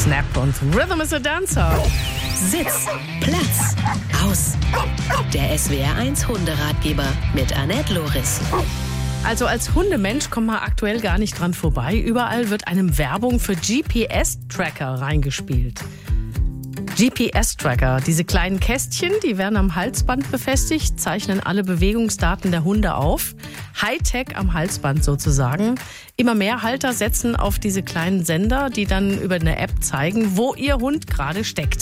Snap und Rhythm is a Dancer. Sitz, Platz, aus. Der SWR1 Hunderatgeber mit Annette Loris. Also als Hundemensch kommt man aktuell gar nicht dran vorbei. Überall wird einem Werbung für GPS-Tracker reingespielt. GPS-Tracker, diese kleinen Kästchen, die werden am Halsband befestigt, zeichnen alle Bewegungsdaten der Hunde auf. Hightech am Halsband sozusagen. Immer mehr Halter setzen auf diese kleinen Sender, die dann über eine App zeigen, wo ihr Hund gerade steckt.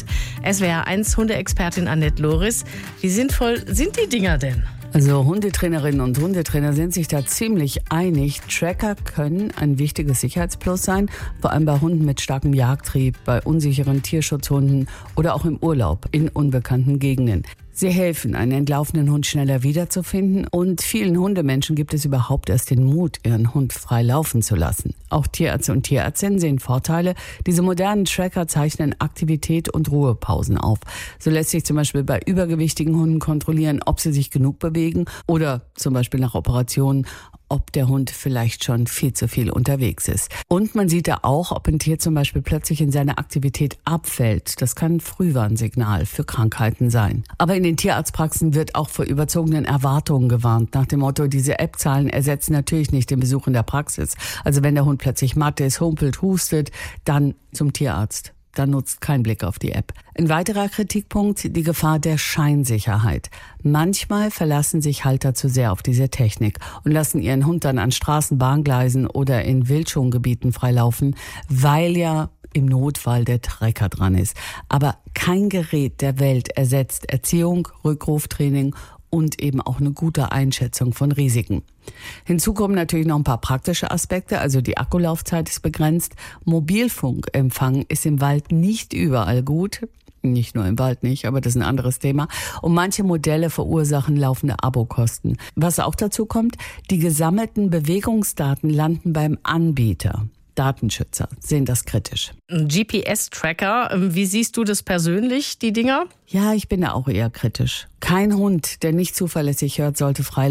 SWR1 Hundeexpertin Annette Loris. Wie sinnvoll sind die Dinger denn? Also Hundetrainerinnen und Hundetrainer sind sich da ziemlich einig. Tracker können ein wichtiges Sicherheitsplus sein, vor allem bei Hunden mit starkem Jagdtrieb, bei unsicheren Tierschutzhunden oder auch im Urlaub in unbekannten Gegenden. Sie helfen, einen entlaufenen Hund schneller wiederzufinden und vielen Hundemenschen gibt es überhaupt erst den Mut, ihren Hund frei laufen zu lassen. Auch Tierärzte und Tierärztinnen sehen Vorteile. Diese modernen Tracker zeichnen Aktivität und Ruhepausen auf. So lässt sich zum Beispiel bei übergewichtigen Hunden kontrollieren, ob sie sich genug bewegen oder zum Beispiel nach Operationen, ob der Hund vielleicht schon viel zu viel unterwegs ist. Und man sieht da auch, ob ein Tier zum Beispiel plötzlich in seiner Aktivität abfällt. Das kann ein Frühwarnsignal für Krankheiten sein. Aber in den Tierarztpraxen wird auch vor überzogenen Erwartungen gewarnt. Nach dem Motto, diese App-Zahlen ersetzen natürlich nicht den Besuch in der Praxis. Also wenn der Hund plötzlich matt ist, humpelt, hustet, dann zum Tierarzt. Dann nutzt kein Blick auf die App. Ein weiterer Kritikpunkt, die Gefahr der Scheinsicherheit. Manchmal verlassen sich Halter zu sehr auf diese Technik und lassen ihren Hund dann an Straßen, Bahngleisen oder in Wildschongebieten freilaufen, weil ja im Notfall der Trecker dran ist. Aber kein Gerät der Welt ersetzt Erziehung, Rückruftraining und eben auch eine gute Einschätzung von Risiken. Hinzu kommen natürlich noch ein paar praktische Aspekte, also die Akkulaufzeit ist begrenzt. Mobilfunkempfang ist im Wald nicht überall gut. Nicht nur im Wald nicht, aber das ist ein anderes Thema. Und manche Modelle verursachen laufende Abokosten. Was auch dazu kommt, die gesammelten Bewegungsdaten landen beim Anbieter. Datenschützer sehen das kritisch. Ein GPS-Tracker, wie siehst du das persönlich, die Dinger? Ja, ich bin da auch eher kritisch. Kein Hund, der nicht zuverlässig hört, sollte frei